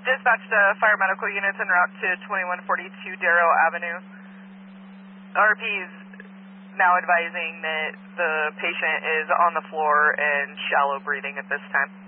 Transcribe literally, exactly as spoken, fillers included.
Dispatch to fire medical units en route to twenty-one forty-two Darrow Avenue. R P is now advising that the patient is on the floor and shallow breathing at this time.